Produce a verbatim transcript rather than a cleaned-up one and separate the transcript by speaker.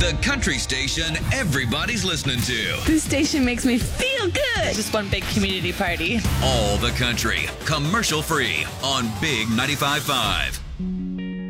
Speaker 1: The country station everybody's listening to.
Speaker 2: This station makes me feel good.
Speaker 3: Just one big community party.
Speaker 1: All the country, commercial free on Big ninety-five point five.